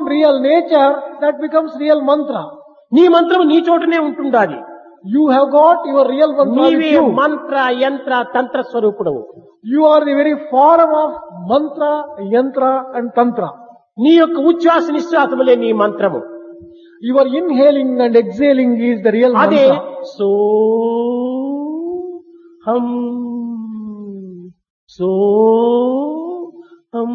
real nature, that becomes real mantra. నీ మంత్రం నీ చోటనే ఉంటుండాలి. You have got your real mantra with నీవే you. మంత్ర యంత్ర తంత్ర స్వరూపుడవు. You are the very form of mantra, yantra and tantra. నీ యొక్క ఉచ్ఛ్వాస నిశ్వాసములే నీ మంత్రము. Your inhaling and exhaling is the real అదే mantra. సో హం సో హం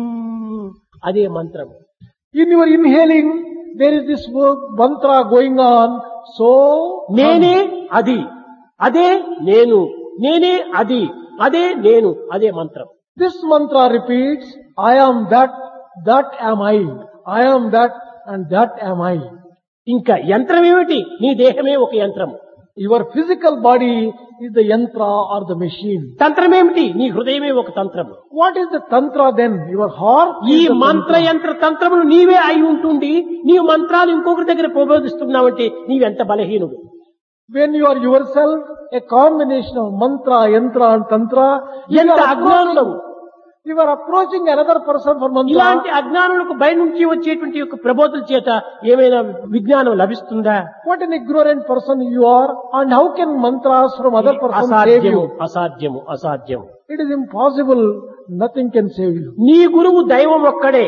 అదే మంత్రము. In your inhaling, there is this mantra going on. So, నేనే అది, అదే నేను, నేనే అది, అదే నేను, అదే మంత్రం. this mantra repeats, I am that, that am I am that and that am I. ఇంకా యంత్రం ఏమిటి? నీ దేహమే ఒక యంత్రము. Your physical body is the yantra or the machine. తంత్రం ఏమిటి? నీ హృదయమే ఒక తంత్రము. What is the tantra then? Your heart ఈ is the మంత్ర tantra. యంత్ర తంత్రములు నీవే అయి ఉంటుండి నీవు మంత్రాలు ఇంకొకరి దగ్గర ప్రబోధిస్తున్నావంటే నీవెంత బలహీనుడు. When you are yourself a combination of mantra, yantra and tantra, ఎంత అజ్ఞానులవు. you are approaching another person for mantra. ఇలాంటి అజ్ఞానులకు బయట నుంచి వచ్చేటువంటి యొక్క ప్రబోధల చేత ఏమైనా విజ్ఞానం లభిస్తుందా? What an ignorant person you are, and how can mantras from other person save అసాధ్యము, you? అసాధ్యము, అసాధ్యము. It is impossible. Nothing can save you. నీ గురువు దైవం ఒక్కడే.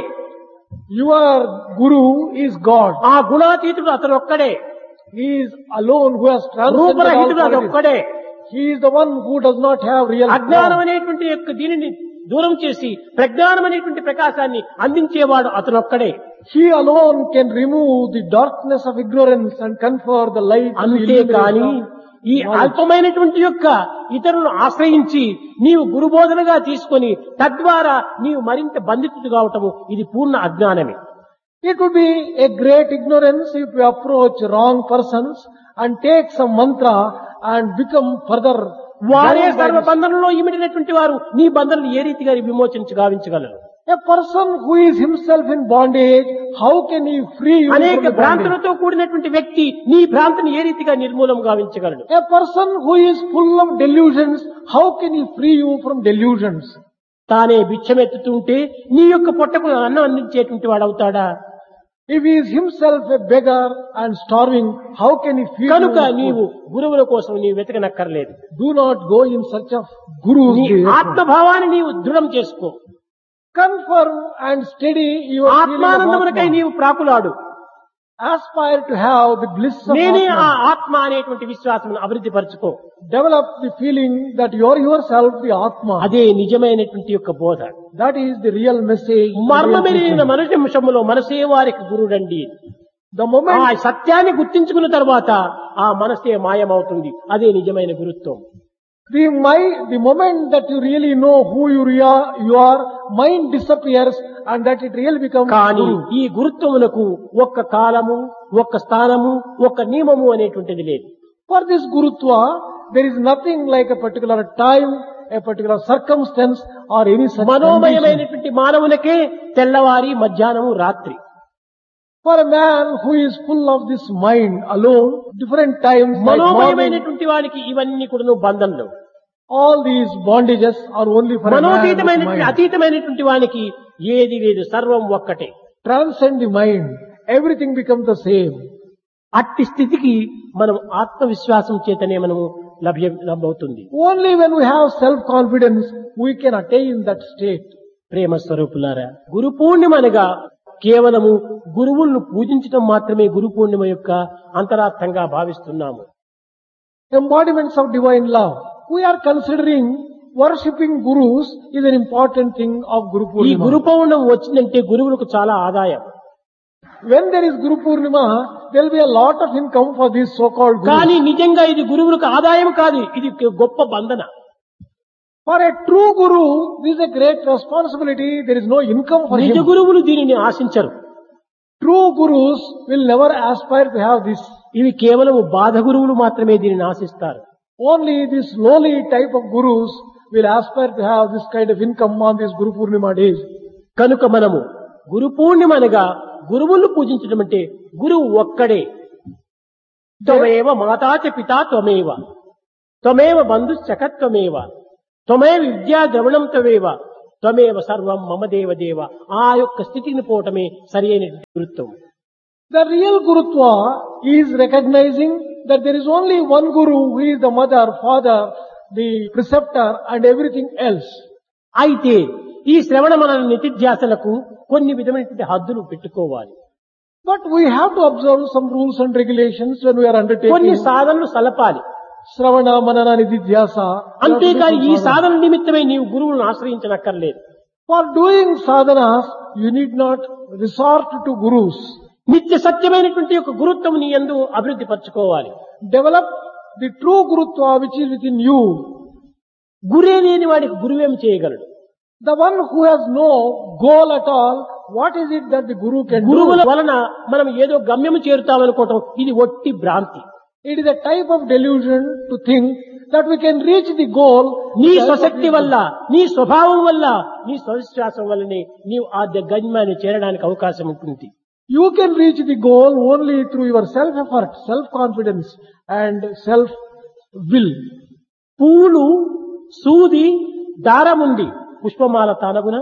Your guru is God. ఆ గుణాతీతుడు అతను ఒక్కడే. He is alone who has transcended all రూపరహితుడు అది qualities. ఒక్కడే. He is the one who does not have real అజ్ఞానం form. అనేటువంటి యొక్క దీనిని దూరం చేసి ప్రజ్ఞానం అనేటువంటి ప్రకాశాన్ని అందించేవాడు అతను ఒక్కడే. He alone can remove the darkness of ignorance and confer the light and the అంతేకాని illumination ఈ of knowledge. అల్పమైనటువంటి యొక్క ఇతరులను ఆశ్రయించి నీవు గురుబోధనగా తీసుకొని తద్వారా నీవు మరింత బంధితుడు కావటము ఇది పూర్ణ అజ్ఞానమే. It would be a great ignorance if you approach wrong persons and take some mantra and become further వారే bound by సర్వ this. బంధనలో ఇమిడినటువంటి వారు నీ బంధనలు ఏ రీతిగా గావించగలరు? A person who is himself in bondage, how can he free you అనేక from the bondage? భ్రాంతులతో కూడినటువంటి వ్యక్తి నీ భ్రాంతిని ఏ రీతిగా నిర్మూలం గావించగలడు? A person who is full of delusions, how can he free you from delusions? తానే బిచ్చమెత్తుతుంటే నీ యొక్క పొట్టకు అన్నం అందించేటువంటి వాడు అవుతాడా? If he is himself a beggar and starving, how can he feed కనుక you? నీవు గురువుల కోసం నీవు వెతకనక్కర్లేదు. Do not go in search of gurus. నీ therefore. ఆత్మభావాన్ని నీవు దృఢం చేసుకో. Confirm and steady your feeling of ఆత్మానందమునకై Atma. నీవు ప్రాకులాడు. Aspire to have the bliss of నేనే ఆ Atma. ఆత్మ అనేటువంటి విశ్వాసం అభివృద్ధి పరచుకో. Develop the feeling that you are yourself the Atma. అదే నిజమైనటువంటి యొక్క బోధ. That is the real message. the real మర్మమెరిగిన teaching. మనుషంలో మనసే వారికి గురుడండి. The moment ఆ సత్యాన్ని గుర్తించుకున్న తర్వాత ఆ మనసే మాయమవుతుంది. అదే నిజమైన గురుత్వం. the moment that you really know who you are, mind disappears and that it really becomes కానీ guru. ఈ గురుత్వములకు ఒక్క కాలము, ఒక్క స్థానము, ఒక్క నియమము అనేటువంటిది లేదు. For this gurutva, there is nothing like a particular time, a particular circumstance or any such condition. మనోమయమైనటువంటి మానవులకే తెల్లవారి మధ్యాహ్నము రాత్రి. For a man who is full of this mind alone, different times, like morning, మనోమయమైనటువంటి వానికి ఇవన్నీ కూడా బంధనలు. all these bondages are only for a man with మనోతీతమైనటువంటి mind. అతీతమైనటువంటి వానికి ఏది లేదు, సర్వం ఒక్కటే. Transcend the mind, everything becomes the same. అట్టి స్థితికి మనం ఆత్మవిశ్వాసం చేతనే మనము లభ్యమవుతుంది. Only when we have self-confidence, we can attain that state. ప్రేమ స్వరూపులారా, గురు పూర్ణిమ అనగా కేవలము గురువులను పూజించడం మాత్రమే గురు పూర్ణిమ యొక్క అంతరార్థంగా భావిస్తున్నాము. Embodiments of divine love. We are considering worshipping gurus is an important thing of Guru ఈ Purnima. గురు పౌర్ణం వచ్చిందంటే గురువులకు చాలా ఆదాయం. When there is Guru Purnima, there will be a lot of income for these so-called gurus. కానీ నిజంగా ఇది గురువులకు ఆదాయం కాదు, ఇది గొప్ప బంధన. For a true guru, this is a great responsibility. There is no income for నిజ him. గురువులు దీనిని ఆశించరు. True gurus will never aspire to have this. ఇవి కేవలం బాధ గురువులు మాత్రమే దీనిని ఆశిస్తారు. Only this lowly type of gurus will aspire to have this kind of income on these Guru Purnima days. కనుక మనము గురు పూర్ణిమ అనగా గురువులను పూజించడం అంటే గురువు ఒక్కడే. త్వమేవ మాతా చ పితా త్వమేవ, త్వమేవ బంధుశ్చక త్వమేవ, త్వమేవ విద్యా ద్రవణం త్వమేవ, త్వమేవ సర్వం మమ దేవ దేవ, ఆ యొక్క స్థితిని పోవటమే సరి అయినటువంటి గురుత్వం. The real Gurutva is recognizing that there is only one Guru who is the mother, father, the preceptor and everything else. అయితే ఈ శ్రవణ మనన నితిధ్యాసలకు కొన్ని విధమైనటువంటి హద్దులు పెట్టుకోవాలి. But we have to observe some rules and regulations when we are కొన్ని undertaking సాధనలు సలపాలి. Shravana, Manana, Nididhyasa. అంతేకాని ఈ సాధన నిమిత్తమై నీవు గురువులను ఆశ్రయించనక్కర్లేదు. For doing sadhanas, you need not resort to gurus. నిత్య సత్యమైనటువంటి యొక్క గురుత్వం నీ యందు అభివృద్ధి పరచుకోవాలి. Develop the true Gurutva which is within you. గురే లేని వాడికి గురువేం చేయగలడు? The one who has no goal at all, what is it that the Guru can గురువుల do? వలన మనం ఏదో గమ్యము చేరుతామనుకోవటం ఇది ఒట్టి భ్రాంతి. It is a type of delusion to think that we can reach the goal. నీ with the help of స్వశక్తి వల్ల, నీ స్వభావం వల్ల, నీ స్వవిశ్వాసం వల్లనే నీవు ఆ గమ్యాన్ని చేరడానికి అవకాశం ఉంటుంది. You can reach the goal only through your self-effort, self-confidence and self-will. పూలు, సూది, దారముంది, పుష్పమాల తానగున.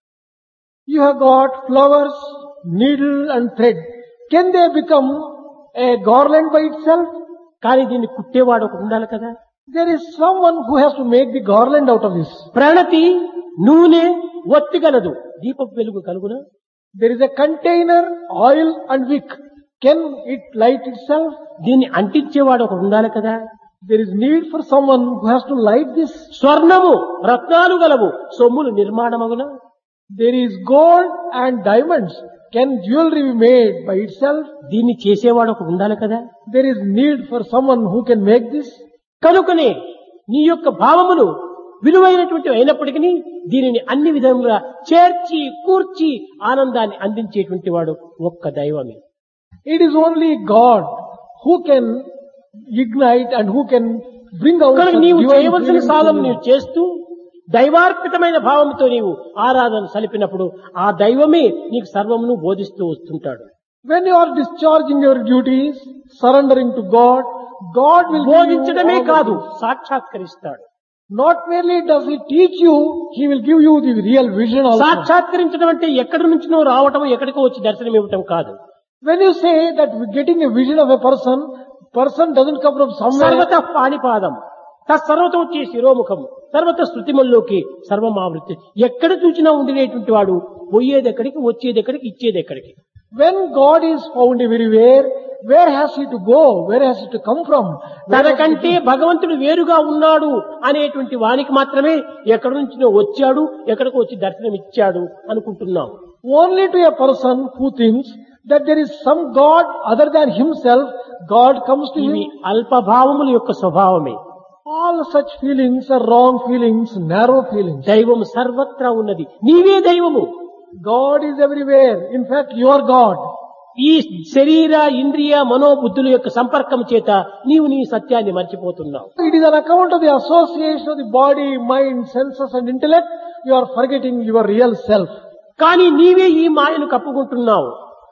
You have got flowers, needle and thread. Can they become a garland by itself? కానీ దీన్ని కుట్టేవాడు ఒకడు ఉండాలి కదా. There is someone who has to make the garland out of this. ప్రణతి, నూనె, ఒత్తి గలదు, దీపపు వెలుగు కలుగునా? There is a container, oil and wick. Can it light itself? దీన్ని అంటించేవాడు ఒకడు ఉండాలి కదా. There is need for someone who has to light this. స్వర్ణము, రత్నాలు గలవు, సొమ్ములు నిర్మాణమగునా? There is gold and diamonds. Can jewelry be made by itself? దీన్ని చేసేవాడు ఒకడు ఉండాలి కదా. There is need for someone who can make this. కనుకనే నీ యొక్క భావములు విలువైనటువంటి అయినప్పటికీ దీనిని అన్ని విధములుగా చేర్చి కూర్చి ఆనందాన్ని అందించేటువంటి వాడు ఒక్క దైవమే. It is only God who can ignite and who can bring out కనుక such నీవు divine చేయవలసిన feelings సాధన in you. నీవు చేస్తూ దైవార్పితమైన భావంతో నీవు ఆరాధన సలిపినప్పుడు ఆ దైవమే నీకు సర్వమును బోధిస్తూ వస్తుంటాడు. When you are discharging your duties, surrendering to God, God will give you బోధించడమే all the కాదు, things. సాక్షాత్కరిస్తాడు. Not merely does He teach you, He will give you the real vision also. సాక్షాత్కరించడం అంటే ఎక్కడి నుంచినో రావటం, ఎక్కడికో వచ్చి దర్శనం ఇవ్వటం కాదు. When you say that getting a vision of a person doesn't come from somewhere. సర్వత పాణిపాదం, తత్సర్వతో వచ్చే శిరోముఖం, సర్వత శృతిమల్లోకి సర్వమావృత్తి. ఎక్కడ చూసినా ఉండినటువంటి వాడు పోయేది ఎక్కడికి, వచ్చేది ఎక్కడికి, ఇచ్చేది ఎక్కడికి. When God is found everywhere, where has He to go? Where has He to come from? తనకంటే భగవంతుడు వేరుగా ఉన్నాడు అనేటువంటి వానికి మాత్రమే ఎక్కడి నుంచినో వచ్చాడు, ఎక్కడికి వచ్చి దర్శనం ఇచ్చాడు అనుకుంటున్నాం. Only to a person who thinks that there is some God other than himself, God comes to ఇవి him. అల్పభావముల యొక్క స్వభావమే. All such feelings are wrong feelings, narrow feelings. దైవం సర్వత్రా ఉన్నది, నీవే దైవము. God is everywhere. In fact, you are God. ఈ శరీర, ఇంద్రియ, మనోబుద్ధుల యొక్క సంపర్కం చేత నీవు నీ సత్యాన్ని మర్చిపోతున్నావు. It is on account of the association of the body, mind, senses and intellect, you are forgetting your real self. కానీ నీవే ఈ మాయను కప్పుకుంటున్నావు.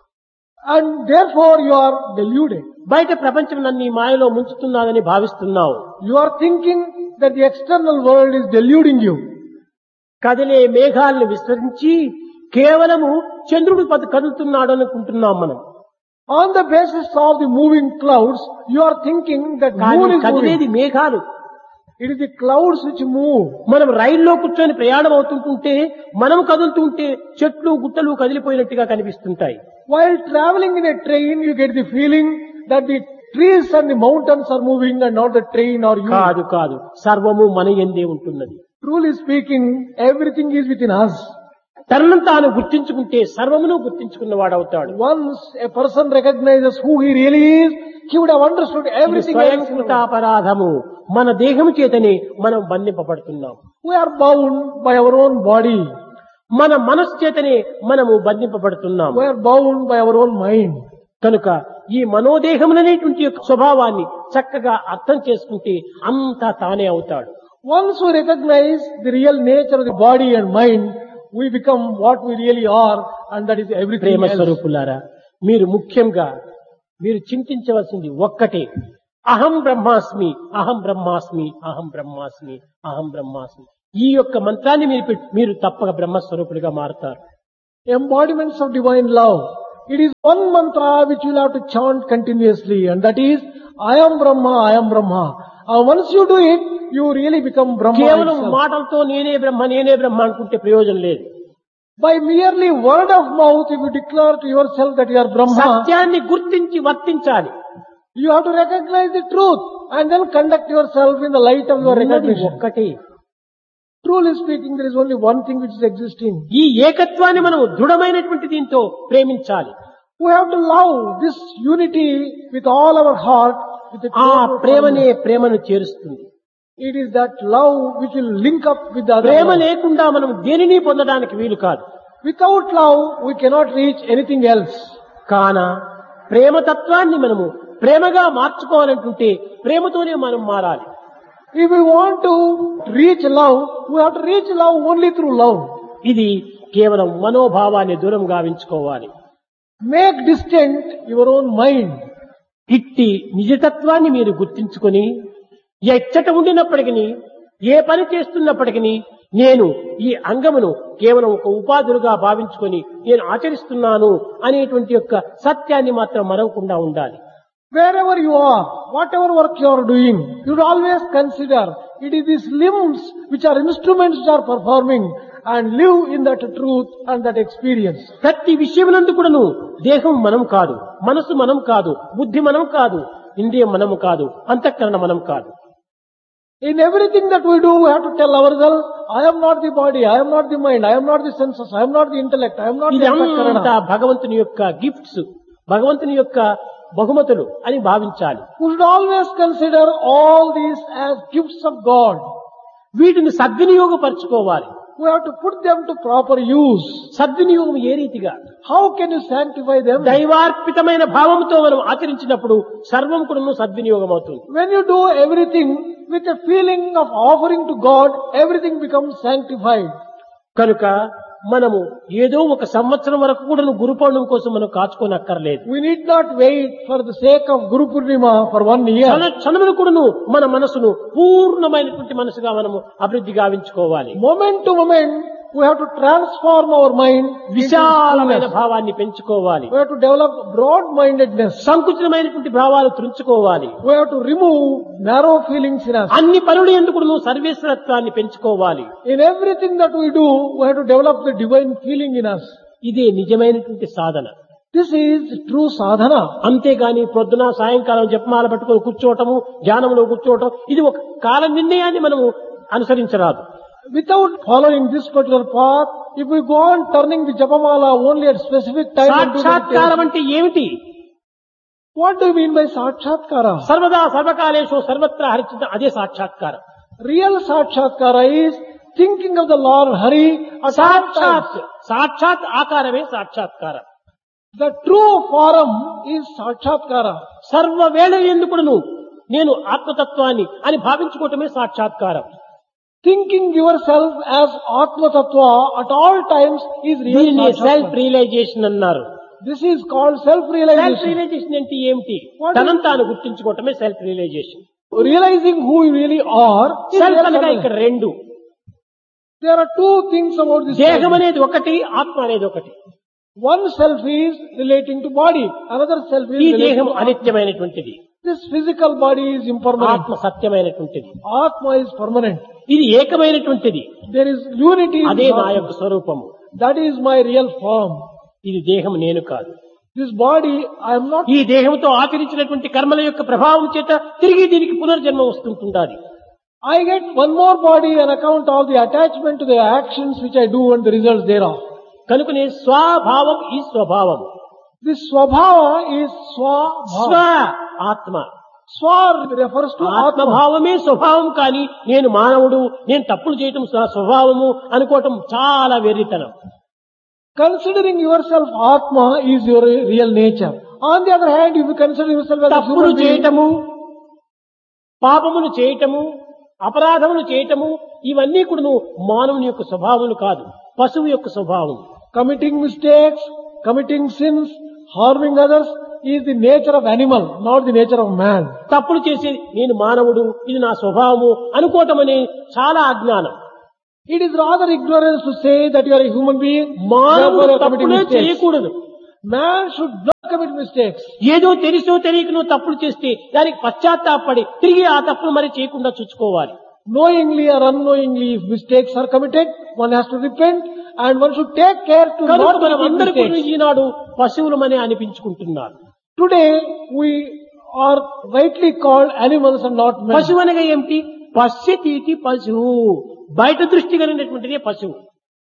And therefore you are deluded. బయట ప్రపంచం నన్ను ఈ మాయలో ముంచుతున్నాదని భావిస్తున్నావు. You are thinking that the external world is deluding you. కదిలే మేఘాలను విస్మరించి కేవలము చంద్రుడు కదులుతున్నాడు అనుకుంటున్నాం మనం. On the basis of the moving clouds, you are thinking that కానీ moon is కదిలేది moving. మేఘాలు. It is the clouds which move. మనం రైల్లో కూర్చొని ప్రయాణం అవుతుంటుంటే మనం కదులుతుంటే చెట్లు గుట్టలు కదిలిపోయినట్టుగా కనిపిస్తుంటాయి. While traveling in a train, you get the feeling that the trees and the mountains are moving and not the train or you. కాదు కాదు, సర్వము మన యందే ఉంటున్నది. Truly speaking, everything is within us. తనను తాను గుర్తించుకుంటే సర్వమును గుర్తించుకున్నవాడవుతాడు. Once a person recognizes who he really is, he would have understood everything else. స్వయంకృతాపరాధము, మన దేహము చేతనే మనం బంధింపబడుతున్నాం. We are bound by our own body. మన మనస్సు చేతనే మనము బంధింపబడుతున్నాం. We are bound by our own mind. కనుక ఈ మనోదేహములనేటువంటి యొక్క స్వభావాన్ని చక్కగా అర్థం చేసుకుంటే అంతా తానే అవుతాడు. Once we recognize the real nature of the body and mind, we become what we really are, and that is everything Prema else. స్వరూపులారా, మీరు ముఖ్యంగా మీరు చింతించవలసింది ఒక్కటే, అహం బ్రహ్మాస్మి, అహం బ్రహ్మాస్మి, అహం బ్రహ్మాస్మి, అహం బ్రహ్మాస్మి. ఈ యొక్క మంత్రాన్ని మీరు తప్పక బ్రహ్మస్వరూపులుగా మారుతారు. Embodiments of divine love. It is one mantra which you will have to chant continuously, and that is, I am Brahma, I am Brahma. Once you do it, you really become Brahma కేవలం itself. మాటలతో నేనే బ్రహ్మ అనుకుంటే ప్రయోజనం లేదు. By merely word of mouth, if you declare to yourself that you are Brahma, సత్యాన్ని గుర్తించి వర్తించాలి. you have to recognize the truth and then conduct yourself in the light of your ఉన్నది recognition. ఒక్కటే. Truly speaking, there is only one thing which is existing. ఈ ఏకత్వాన్ని మనం దృఢమైనటువంటి దీంతో ప్రేమించాలి. We have to love this unity with all our heart. With a ఆ total ప్రేమనే promise. ప్రేమను చేరుస్తుంది. It is that love which will link up with the other Prema love. లేకుండా మనం దేనిని పొందడానికి వీలు కాదు. Without love, we cannot reach anything else. కాన ప్రేమతత్వాన్ని మనము ప్రేమగా మార్చుకోవాలనుకుంటే ప్రేమతోనే మనం మారాలి. If we want to reach love, we have to reach love only through love. ఇది కేవలం మనోభావాన్ని దూరం గావించుకోవాలి. Make distant your own mind. ఇట్టి నిజతత్వాన్ని మీరు గుర్తించుకొని ఎచ్చట ఉండినప్పటికీ ఏ పని చేస్తున్నప్పటికీ నేను ఈ అంగమును కేవలం ఒక ఉపాధులుగా భావించుకొని నేను ఆచరిస్తున్నాను అనేటువంటి యొక్క సత్యాన్ని మాత్రం మరవకుండా ఉండాలి. Wherever you are, whatever work you are doing, you should always consider it is these limbs which are instruments which are performing, and live in that truth and that experience. ప్రతి విషయమునందు కూడాను దేహం మనం కాదు, మనసు మనం కాదు, బుద్ధి మనం కాదు, ఇంద్రియం మనము కాదు, అంతఃకరణ మనం కాదు. In everything that we do, we have to tell ourselves, I am not the body, I am not the mind, I am not the senses, I am not the intellect, I am not the ఇదంతా antahkarana. భగవంతుని యొక్క gifts, భగవంతుని యొక్క బహుమతులు అని భావించాలి. We should always consider all these as gifts of God. వీటిని సద్వినియోగపరచుకోవాలి. We have to put them to proper use. సద్వినియోగం ఏ రీతిగా? How can you sanctify them? దైవార్పితమైన భావంతో మనం ఆచరించినప్పుడు సర్వం కూడా సద్వినియోగం అవుతుంది. When you do everything with a feeling of offering to God, everything becomes sanctified. కనుక మనము ఏదో ఒక సంవత్సరం వరకు కూడా గురు పౌర్ణమి కోసం మనం కాచుకోనక్కర్లేదు. We need not wait for the sake of Guru Purnima for 1 year. క్షణములు కూడాను మన మనసును పూర్ణమైనటువంటి మనసుగా మనము అభివృద్ధి గావించుకోవాలి. Moment to moment, we have to transform our mind. విశాలమైన భావాన్ని పెంచుకోవాలి. We have to develop broad-mindedness. సంకుచితమైనటువంటి భావాలు త్రుంచుకోవాలి. We have to remove narrow feelings in us. అన్ని పనులు ఎందుకు సర్వేశ్వరత్వాన్ని పెంచుకోవాలి. In everything that we do, we have to develop the divine feeling in us. ఇదే నిజమైనటువంటి సాధన. This is true sadhana. అంతేగాని పొద్దున సాయంకాలం జపమాల పట్టుకొని కూర్చోవటము, ధ్యానంలో కూర్చోవటం, ఇది ఒక కాల నిర్ణయాన్ని మనము అనుసరించరాదు. Without following this particular path, if we go on turning the japamala only at specific time, and do సాక్షాత్కారం meditation, అంటే ఏమిటి? what do you mean by sakshatkara? సర్వదా సర్వకాలేషు సర్వత్రా హరిచిత, అదే సాక్షాత్కారం. Real sakshatkara is thinking of the Lord Hari at all times. సాక్షాత్ ఆకారమే సాక్షాత్కారం. The true form is sakshatkara. సర్వవేళ ఎందుకును నేను ఆత్మతత్వాన్ని అని భావించుకోవటమే సాక్షాత్కారం. Thinking yourself as Atma Tattva at all times is real దీనిని సెల్ఫ్ sakshatkara. రియలైజేషన్ అన్నారు. This is called self self-realization. Realisation అంటే ఏమిటి? What తనంత తాను గుర్తించుకోవటమే self realisation. Realizing who you really are is self real అనగా self. ఇక్కడ రెండు. There are two things about this. దేహం self. అనేది ఒకటి, ఆత్మ అనేది ఒకటి. One self is relating to body, another self is ఈ relating దేహం to Atma. అనిత్యమైనటువంటిది, This physical body is impermanent. ఆత్మ సత్యమైనటువంటిది. Atma is permanent. ఇది ఏకమైనటువంటిది, There is unity in అదే this నా Atma. యొక్క స్వరూపము. That is my real form. ఇది దేహం నేను కాదు. This body, I am not. ఈ దేహంతో ఆచరించినటువంటి కర్మల యొక్క ప్రభావం చేత తిరిగి దీనికి పునర్జన్మ వస్తుంటుండాలి. I get one more body on account of the attachment to the actions which I do and the results thereof. కనుకనే స్వభావం ఈ స్వభావం. This swabhava is స్వ swabhava. ఆత్మ. Swa refers to Atma. ఆత్మభావమే స్వభావం, కానీ నేను మానవుడు, నేను తప్పులు చేయటం స్వభావము అనుకోవటం చాలా వెర్రితనం. Considering yourself Atma is your real nature. On the other hand, if you consider yourself as a తప్పులు human being, చేయటము, పాపములు చేయటము, అపరాధములు చేయటము, ఇవన్నీ కూడా మానవుని యొక్క స్వభావములు కాదు, పశువు యొక్క స్వభావం. committing mistakes, committing sins, harming others is the nature of animal, not the nature of man. తప్పులు చేసి నేను మానవుడు, ఇది నా స్వభావము అనుకోవటం అనే చాలా అజ్ఞానం. It is rather ignorance to say that you are a human being. మానవుడు Therefore you are committing తప్పులే mistakes. చేయకూడదు. Man should not commit mistakes. ఏదో తెలుసో తెలియకనో తప్పులు చేస్తే దానికి పశ్చాత్తాపడి తిరిగి ఆ తప్పులు మరి చేయకుండా చూసుకోవాలి. Knowingly or unknowingly, if mistakes are committed, one has to repent and one should take care to కనుక not మనం commit అందరూ mistakes. Eenadu పశువులమని అనిపించుకుంటున్నారు. Today we are rightly called animals and not men. పశువు అనగా ఏమిటి? పశ్యతీతి పశువు, బయట దృష్టి కలిగినటువంటిదే పశువు.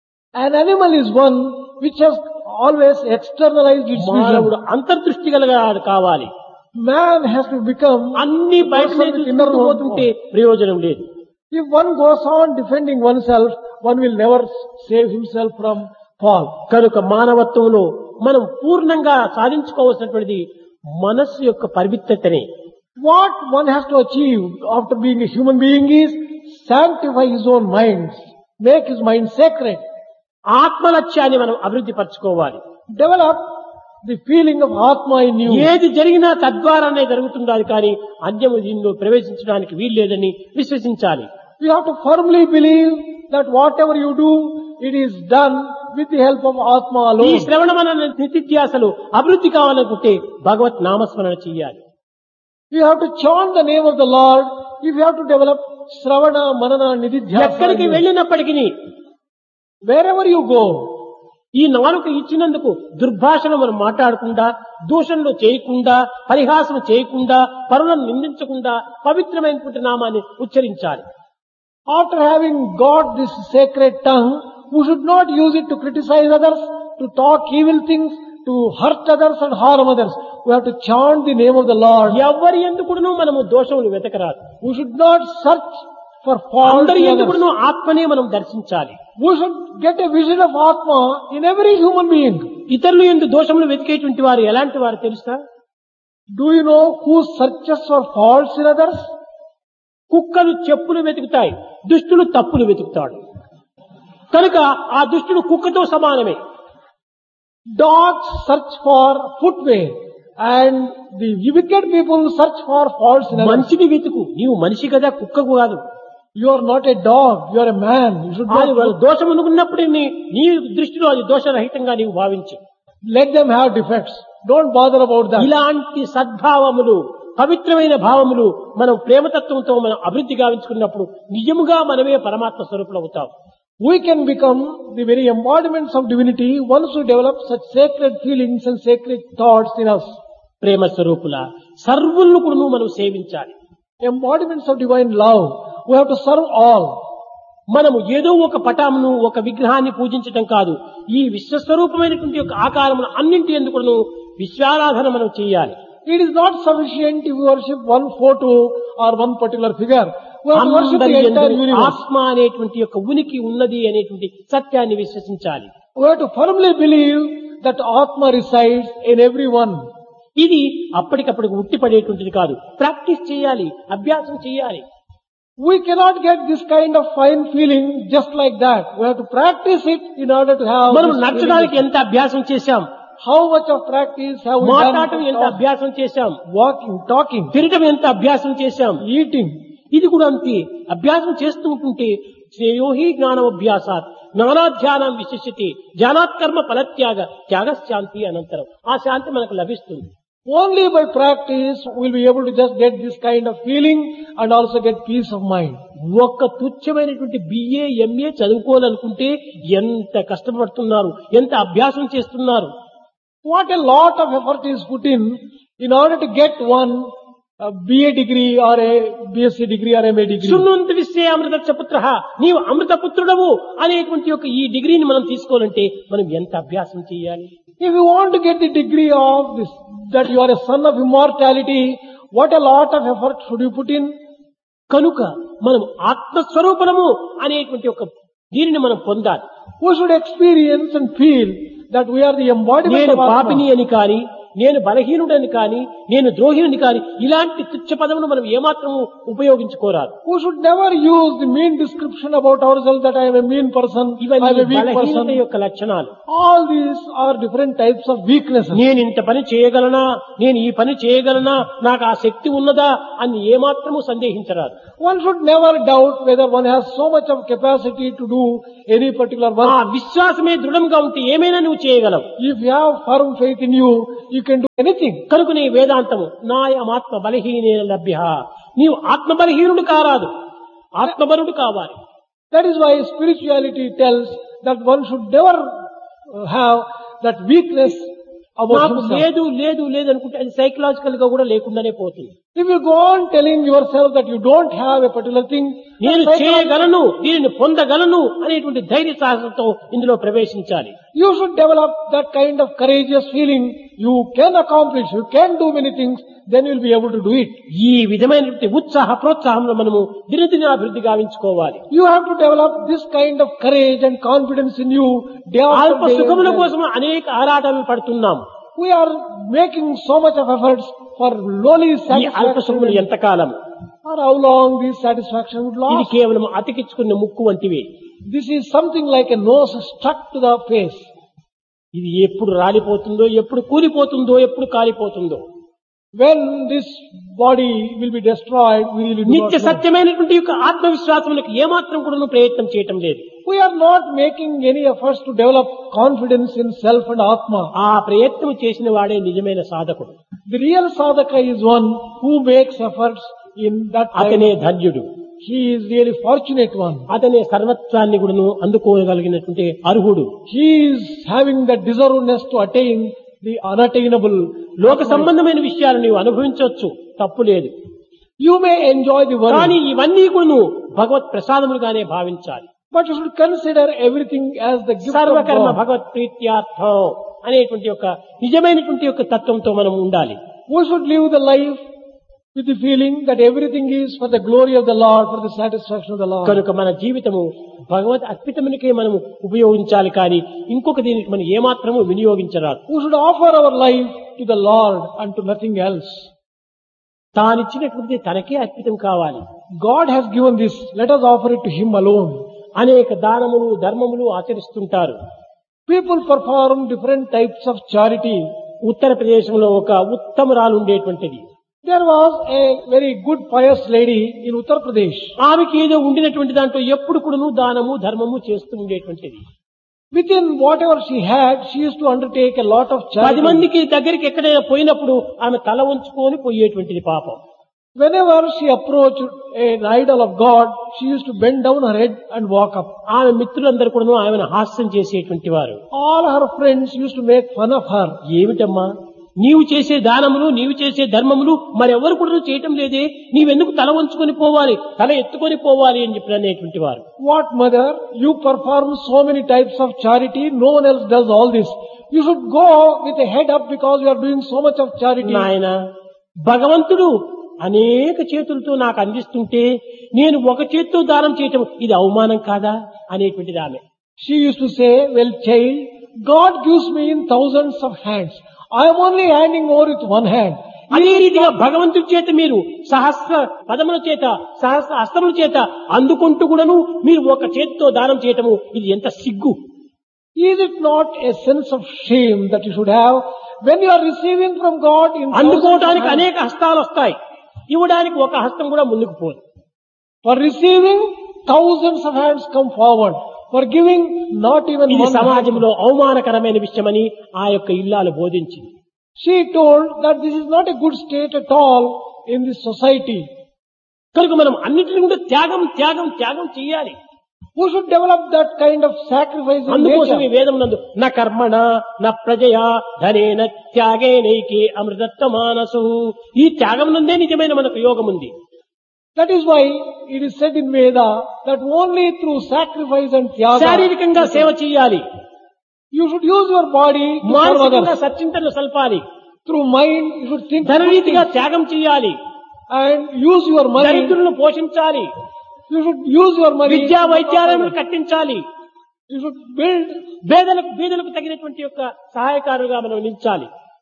An animal is one which has always externalized its మానవుడు vision. అంతర్దృష్టి కలిగాడు కావాలి. Man has to become అన్ని a బయటనే person with inner చూసుకుంటూ పోతుంటే ప్రయోజనం లేదు. If one goes on defending oneself, one will never save himself from fall. కనుక మానవత్వంలో మనం పూర్ణంగా సాధించుకోవాల్సినటువంటిది మనస్సు యొక్క పవిత్రతనే. What one has to achieve after being a human being is sanctify his own mind, make his mind sacred, ఆత్మలక్ష్యాన్ని మనం అభివృద్ధి పరచుకోవాలి. develop the feeling of Atma in you. ఏది జరిగినా తద్వారానే జరుగుతుండాలి కానీ అన్యము దీనిలో ప్రవేశించడానికి వీల్లేదని విశ్వసించాలి. You have to firmly believe that whatever you do, it is done with the help of Atma ఈ alone. శ్రవణ మనన నిత్యాసలు అభివృద్ధి కావాలనుకుంటే భగవత్ నామస్మరణ చెయ్యాలి. You have to chant the name of the Lord if you have to develop Sravana, Manana, ఎక్కడికి Nididhyasa. వెళ్ళినప్పటికీ Wherever you go, ఈ నాలుక ఇచ్చినందుకు దుర్భాషను మనం మాట్లాడకుండా, దూషణలు చేయకుండా, పరిహాసం చేయకుండా, పరులను నిందించకుండా పవిత్రమైనటువంటి నామాన్ని ఉచ్చరించాలి. after having got this sacred tongue, we should not use it to criticize others, to talk evil things, to hurt others and harm others. We have to chant the name of the Lord. ఎవరి ఎందుకును మనము దోషములు వెతకరాదు. We should not search for faults అందరి in others. ఎందుకును ఆత్మనే మనం దర్శించాలి. We should get a vision of Atma in every human being. ఇతరులు ఎందు దోషములు వెతికేటువంటి వారు ఎలాంటి వారు తెలుసా? Do you know who searches for faults in others? కుక్కలు చెప్పులు వెతుకుతాయి, దుష్టులు తప్పులు వెతుకుతాడు. కనుక ఆ దుష్టుడు కుక్కతో సమానమే. Dogs search for footwear and the wicked people search for faults in others. మంచిని వెతుకు. నీవు మనిషి కదా, కుక్కకు కాదు. You are not a dog, you are a man. You should అది not దోషం అనుకున్నప్పుడు నీ దృష్టిలో అది దోషరహితంగా నీవు భావించు. let them have defects. Don't bother about that. ఇలాంటి సద్భావములు, పవిత్రమైన భావములు మనం ప్రేమతత్వంతో మనం అభివృద్ధి గావించుకున్నప్పుడు నిజముగా మనమే పరమాత్మ స్వరూపులు అవుతాం. We can become the very embodiments of divinity once we develop such sacred feelings and sacred thoughts in us. ప్రేమ స్వరూపుల సర్వులను కూడా మనం సేవించాలి. Embodiments of divine love. We have to serve all. మనము ఏదో ఒక పటామును, ఒక విగ్రహాన్ని పూజించటం కాదు. ఈ విశ్వస్వరూపమైనటువంటి యొక్క ఆకారమును అన్నింటి ఎందుకు విశ్వారాధన మనం చేయాలి. It is not sufficient if we worship one photo or one particular figure. We have to worship అందరి the entire యందు universe. ఆత్మ అనేటువంటి యొక్క ఉనికి ఉన్నది అనేటువంటి సత్యాన్ని విశ్వసించాలి. We have to firmly believe that Atma resides in everyone. ఇది అప్పటికప్పుడు ఉట్టిపడేటువంటిది కాదు. ప్రాక్టీస్ చేయాలి, అభ్యాసం చేయాలి. We cannot get this kind of fine feeling just like that. We have to practice it in order to have మనం this నచ్చడానికి feeling. ఎంత అభ్యాసం చేశాం, How much of practice have we మాట్లాడటం ఎంత done? అభ్యాసం చేశాం, Walking, talking, తినటం ఎంత అభ్యాసం చేశాం. eating. ఇది కూడా అంతే. అభ్యాసం చేస్తూ ఉంటుంటే శ్రేయోహి జ్ఞానమభ్యాసాత్ జ్ఞానాధ్యానం విశిష్యతే జ్ఞానాత్కర్మ ఫలత్యాగ త్యాగశాంతి అనంతరం ఆ శాంతి మనకు లభిస్తుంది. Only by practice we will be able to just get this kind of feeling and also get peace of mind. ఒక్క తుచ్చమైనటువంటి బిఏ ఎంఏ చదువుకోవాలనుకుంటే ఎంత కష్టపడుతున్నారు, ఎంత అభ్యాసం చేస్తున్నారు. What a lot of effort is put in order to get one BA degree or a BSc degree or MA degree. సున్నంత విశ్వే అమృత పుత్ర, నీవు అమృత పుత్రుడవు అనేటువంటి యొక్క ఈ డిగ్రీని మనం తీసుకోవాలంటే మనం ఎంత అభ్యాసం చేయాలి. If you want to get the degree of this, that you are a son of immortality, what a lot of effort should you put in? కనుక మనం ఆత్మస్వరూపము అనేటువంటి ఒక దీనిని మనం పొందాలి. We should experience and feel that we are the embodiment నేను of పాపిని Atma. అని కాని, నేను బలహీనుడని కానీ నేను ద్రోహిని కానీ ఇలాంటి తుచ్చ పదమును మనం ఏమాత్రం ఉపయోగించుకోరాదు. We should never use the mean description about ourselves that I am a mean person, I am ఇవన్నీ a weak బలహీనత person. యొక్క లక్షణాలు. All these are different types of weaknesses. నేను ఇంత పని చేయగలనా, నేను ఈ పని చేయగలనా, నాకు ఆ శక్తి ఉన్నదా అని ఏమాత్రము సందేహించరాదు. One should never doubt whether one has so much of capacity to do any particular ఆ work. విశ్వాసమే దృఢంగా ఉంటే ఏమైనా నువ్వు చేయగలవు. If you have firm faith in you, you can do anything. కనుక నీ వేదాంతము నాయమాత్మ బలహీనేన లభ్య, నీవు ఆత్మ బలహీనుడు కారాదు, ఆత్మబలుడు కావాలి. That is why spirituality tells that one should never have that weakness about నాకు himself. లేదు లేదు లేదు అనుకుంటే అది సైకలాజికల్ గా కూడా లేకుండానే పోతుంది. If you go on telling yourself that you don't have a particular thing, నేను then చేయగలను, దీనిని పొందగలను అనేటువంటి ధైర్య సాహసంతో ఇందులో ప్రవేశించాలి. you should develop that kind of courageous feeling. You can accomplish, you can do many things, then you will be able to do it. ఈ విధమైనటువంటి ఉత్సాహ ప్రోత్సాహంలో మనము దినదిన అభివృద్ధి గావించుకోవాలి. You have to develop this kind of courage and confidence in you day అల్ప after day. సుఖముల కోసం అనేక ఆరాటాలు పడుతున్నాం. We are making so much of efforts for lowly ఈ అల్ప సుఖములు satisfaction. ఎంతకాలం? Or how long this satisfaction would ఇది last. కేవలం అతికించుకున్న ముక్కు వంటివి. This is something like a nose stuck to the face. ఇది ఎప్పుడు రాలిపోతుందో, ఎప్పుడు కూలిపోతుందో, ఎప్పుడు కాలిపోతుందో. When this body will be destroyed, we really do నిత్య not know. సత్యమైనటువంటి యొక్క ఆత్మవిశ్వాసములకు ఏమాత్రం కూడా ప్రయత్నం చేయటం లేదు. We are not making any efforts to develop confidence in self and Atma. ఆ ప్రయత్నం చేసిన వాడే నిజమైన సాధకుడు. The real sadhaka is one who makes efforts in that అతనే time. ధన్యుడు. He is really fortunate one. అతనే సర్వత్వాన్ని కూడాను అందుకోగలిగినటువంటి అర్హుడు. He is having the deservedness to attain the unattainable. లోక సంబంధమైన విషయాలు నీవు అనుభవించవచ్చు, తప్పు లేదు. You may enjoy the కానీ world, ఇవన్నీ కూడా భగవత్ ప్రసాదములుగానే భావించాలి. but you should consider everything as the gift of సర్వకర్మ God. భగవత్ ప్రీత్యార్థం అనేటువంటి యొక్క నిజమైనటువంటి యొక్క తత్వంతో మనం ఉండాలి. We should live the life with the feeling that everything is for the glory of the Lord, for the satisfaction of the Lord. కనుక మన జీవితము భగవద్ అర్పితమునికే మనం ఉపయోగించాలి, కానీ ఇంకొక దీనికి మనం ఏమాత్రము వినియోగించరాదు. We should offer our life to the Lord and to nothing else. తానిచ్చినటువంటి తనకే అర్పితం కావాలి. God has given this, let us offer it to Him alone. అనేక దానములు ధర్మములు ఆచరిస్తుంటారు. People perform different types of charity. ఉత్తరప్రదేశంలో ఒక ఉత్తమరాలు ఉండేటువంటిది. There was a very good pious lady in Uttar Pradesh. ఆమెకి ఏదో ఉండినటువంటి దాంట్లో ఎప్పుడు కూడాను దానము ధర్మము చేస్తూ ఉండేటువంటిది. Within whatever she had, she used to undertake a lot of 10 charity. మందికి దగ్గరికి ఎక్కడైనా పోయినప్పుడు ఆమె తల వంచుకొని పోయేటువంటిది పాపం. Whenever she approached an idol of God, she used to bend down her head and walk up. ఆమె మిత్రులందరూ కూడాను ఆమెను హాస్యం చేసేటువంటి వారు. All her friends used to make fun of her. ఏమిటమ్మా నీవు చేసే దానములు, నీవు చేసే ధర్మములు మరెవరు కూడా చేయటం లేదే, నీవెందుకు తల వంచుకొని పోవాలి, తల ఎత్తుకొని పోవాలి అని చెప్పి అనేటువంటి వారు. What mother, you perform so many types of charity, no one else does all this. You should go with a head up because you are doing so much of charity. నాయన భగవంతుడు అనేక చేతులతో నాకు అందిస్తుంటే నేను ఒక చేత్తో దానం చేయటం ఇది అవమానం కాదా అనేటువంటిది ఆమె. She used to say, well child, God gives me in thousands of hands. I am only handing over with one hand. అదే రీతిగా భగవంతుడి చేత మీరు సహస్ర పదముల చేత సహస్ర హస్తముల చేత అందుకుంటూ కూడాను మీరు ఒక చేతితో దానం చేయటము ఇది ఎంత సిగ్గు. Is it not a sense of shame that you should have when you are receiving from God in thousands of అందుకోవడానికి hands? అనేక హస్తాలు వస్తాయి, ఇవ్వడానికి ఒక హస్తం కూడా ముందుకు పోదు. For receiving, thousands of hands come forward. For giving, not even ఇది one hand. సమాజంలో అవమానకరమైన విషయమని ఆ యొక్క ఇల్లాలు బోధించింది. She told that this is not a good state at all in this society. కనుక మనం అన్నిటిని కూడా త్యాగం త్యాగం త్యాగం చేయాలి. Who should develop that kind of sacrifice in అందుకోసం ఈ nature? వేదం నందు నా కర్మణ నా ప్రజయా ధనేన త్యాగేనైకే అమృతత్వ మానసు, ఈ త్యాగం నందే నిజమైన మనకు యోగం ఉంది. That is why it is said in Veda that only through sacrifice and tyaga, శారీరకంగా సేవ చేయాలి, you should use your body to serve మానసికంగా others. సచ్చింతలు సల్పాలి, Through mind, you should think good ధనరీతిగా things. త్యాగం చేయాలి, And use your money. దరిద్రులను పోషించాలి, You should use your money. విద్యా వైద్యాలయాలను కట్టించాలి, You should build. బీదలకు తగినటువంటి యొక్క సహాయకారులుగా మనం నిలిచాలి.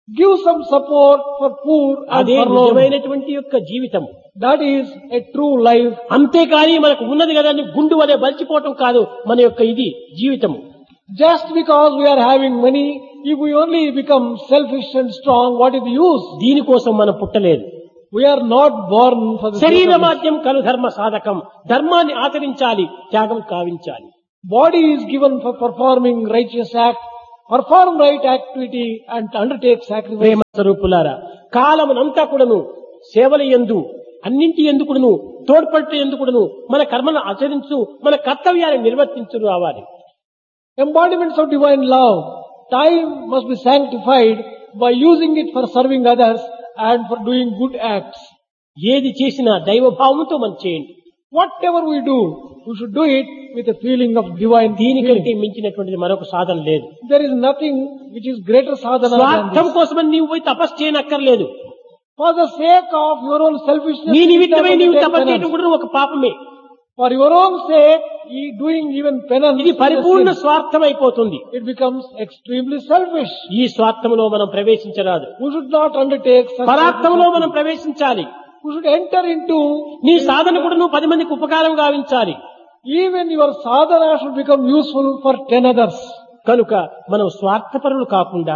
Give some support for poor and అదే forlorn. నిజమైనటువంటి యొక్క జీవితం. That is a true life. అంతేకాని మనకు ఉన్నది కదా అని గుండు వలె బలిచిపోవటం కాదు మన యొక్క ఇది జీవితము. Just because we are having money, if we only become selfish and strong, what is the use? దీనికోసం మనం పుట్టలేదు. We are not born for the sake శరీర of this. మాధ్యం కలు ధర్మ సాధకం. ధర్మాన్ని ఆచరించాలి, త్యాగం కావించాలి. Body is given for performing righteous act, perform right activity and undertake sacrifice. ప్రేమ స్వరూపులారా, కాలమునంతా కూడాను సేవల యందు అన్నింటి ఎందుకును తోడ్పట్టు ఎందుకును మన కర్మను ఆచరించు, మన కర్తవ్యాన్ని నిర్వర్తించు రావాలి. Embodiments of divine love. Time must be sanctified by using it for serving others and for doing good acts. ఏది చేసినా దైవభావంతో మనం చేయండి. Whatever we do, we should do it with a feeling of divine దీనికంటే feeling. మించినటువంటిది మరొక సాధన లేదు. There is nothing which is greater sadhana than స్వార్థం this. కోసమని నీవు పోయి తపస్సు చేయనక్కర్లేదు. For the sake of your own selfishness, నీ you నిమిత్తమై నీవు undertake తపస్సు చేయడం penance. కూడా ఒక పాపమే. For your own sake, doing even penance, ఇది is a పరిపూర్ణ sin. స్వార్థం అయిపోతుంది. It becomes extremely selfish. ఈ స్వార్థంలో మనం ప్రవేశించరాదు. We should not undertake such పరార్థంలో selfish మనం acts. ప్రవేశించాలి. We should enter into, నీ సాధన కూడా నువ్వు 10 మందికి ఉపకారం గావించాలి. even your sadhana should become useful for 10 others. కనుక మనం స్వార్థపరులు కాకుండా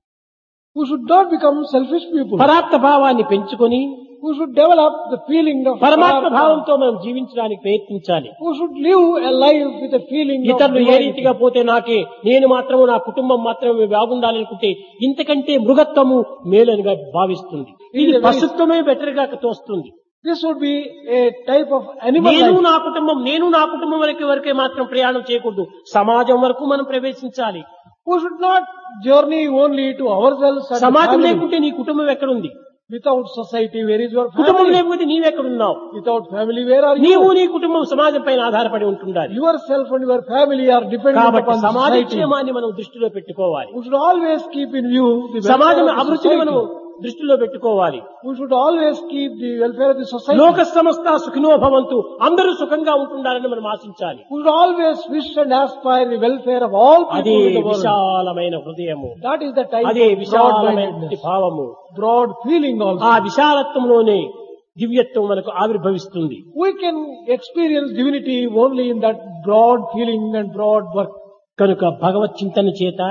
We should not become selfish people. పరార్థ భావాన్ని పెంచుకొని We should develop the feeling of పరమాత్మ Parartha. భావంతో మనం జీవించడానికి ప్రయత్నించాలి. We should live a life with a feeling of ఇతరులు ఏ divinity. రీతిగా పోతే నాకే, నేను మాత్రము నా కుటుంబం మాత్రమే బాగుండాలనుకుంటే ఇంతకంటే మృగత్వము మేలనిగా భావిస్తుంది. ఇది పశుత్వమే బెటర్ గా తోస్తుంది. This would be a type of animal నేను life. నా కుటుంబం వరకే మాత్రం ప్రయాణం చేయకూడదు. సమాజం వరకు మనం ప్రవేశించాలి. We should not journey only to ourselves and the సమాజం family. లేకుంటే నీ కుటుంబం ఎక్కడుంది? Without society, where is your కుటుంబం family? లేకపోతే నీవెక్కడున్నావు? Without family, where are నీవు you? నీ కుటుంబం సమాజం పైన ఆధారపడి ఉంటుండాలి. Yourself and your family are dependent కాబట్టి upon సమాజ society. క్షేమాన్ని మనం దృష్టిలో పెట్టుకోవాలి. We should always keep in view the సమాజం welfare of the అభివృద్ధిని మనం society. దృష్టిలో పెట్టుకోవాలి. We should always keep the welfare of the society. లోక సమస్త సుఖినో భవంతు, అందరూ సుఖంగా ఉంటుండాలని మనం ఆశించాలి. We should always wish and aspire the welfare of all అదే people in the world. విశాలమైన హృదయము, That is the type అదే of విశాలమైన broad-mindedness, భావము. broad feeling ఆ also. విశాలత్వంలోనే దివ్యత్వం మనకు ఆవిర్భవిస్తుంది. We can experience divinity only in that broad feeling and broad work. కనుక భగవత్ చింతన చేత,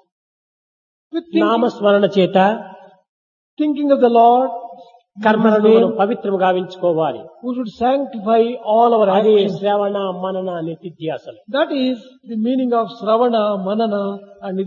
With thinking, నామస్మరణ చేత thinking of the Lord, కర్మలను His మనం name, పవిత్రం గావించుకోవాలి. we should sanctify all our అదే actions. శ్రవణ మనన నిత్యాసలు. That is the meaning of Sravana, Manana and